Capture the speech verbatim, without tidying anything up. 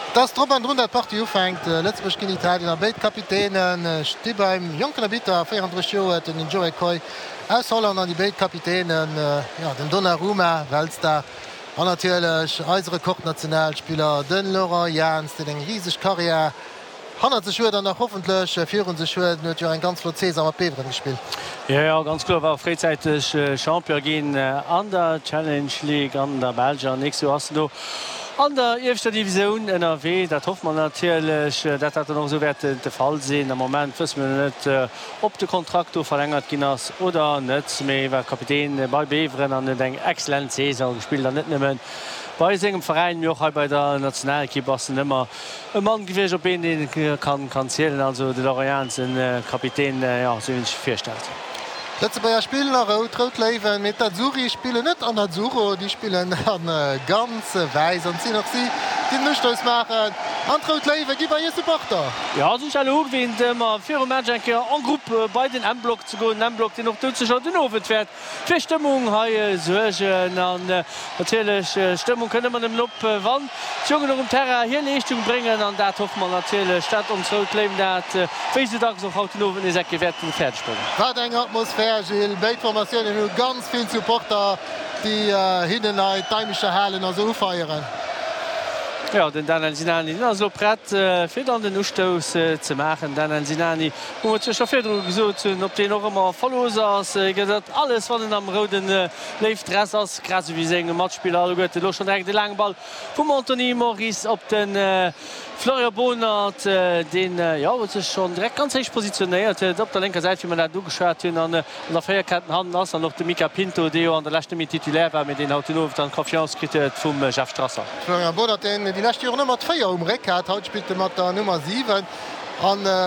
Das Trupp an hundert Party ufängt letztech gin Italien a Weltkapitänen ste beim Jonken Bitter vierunddreißig Joer den Joe Coy aus Holland an die Weltkapitänen ja, den Donnarumma Weltstar an natürlichch eisere Kochnationalspieler den Laurent Jans, den eng riesig Karriere han ze Schuer dann nach hoffentlich virieren se Schuer net jo en ganz Lo Cäsar Beveren gespielt. Ja, ja, ganz klar war freizeitig äh, Champion gin äh, an der Challenge League an der Belgier nächste hast du an der erster Division N R W, dat hofft man natürlich, dat hat noch so wert der Fall sehen. Am Moment wissen wir nicht, äh, ob der Kontrakt verlängert Ginas oder nicht. Mehr war Kapitän bei Beveren an den exzellent Saison gespielt, dann nicht nehmen. Bei segem Verein joch bei der Nationalkipp assen immer e Mann gewéch op een den kann kann zielelen, also de Lorient en äh, Kapitän äh, ja, so hunch firstellt. Letze beier Spielen nach Routleiwen mit der Zuri spiele net an der Zuro, die spielen an äh, ganze Weis an sie noch sie den Nuchtos machen. An Routleiwe gi bei je Supporter. Ja sech alle hoog wie immer vir Matschenker an Gruppe bei den M-Block zu go M-Block, den noch dëzecher den Ofwert. Fi Stimmung haie Sugen an natürlichch äh, Stimmung kënne man dem Lopp äh, wann. Jungen noch um Terra hier Lichtung bringen an dat hofft man natürlich Stadt um Routleiwen dat Fe Dag so haut Nowen is gewetten Pferdspringen. Wat eng Atmosphäre Beitformationen hun ganz viel Supporter, die äh, hinnen daimische Halen as so feieren. Ja, den Dan Sinani so brett äh, fir an den Ustos äh, ze machen. Dan Sinani fir gesot op de noch immer Follows ass äh, dat alles wat den am Roden äh, leef dress ass krasse wie segem Matspieler gott loch schon eng de Langball vum Anthony Maurice op den äh, Florian Bonat äh, den äh, ja sech schon direkt ganz heich positioniert äh, op der lenker Seite wie man dat du geschwert hunn an, äh, an der Feierketten hand ass an noch de Mika Pinto deo an der lächte mit titulär war mit den Autonom an Konfianzkrit vum äh, Chefstrasser. Florian Bonat die Lächte Nummer zwei um Reck hat haut spielt mat der Nummer sieben an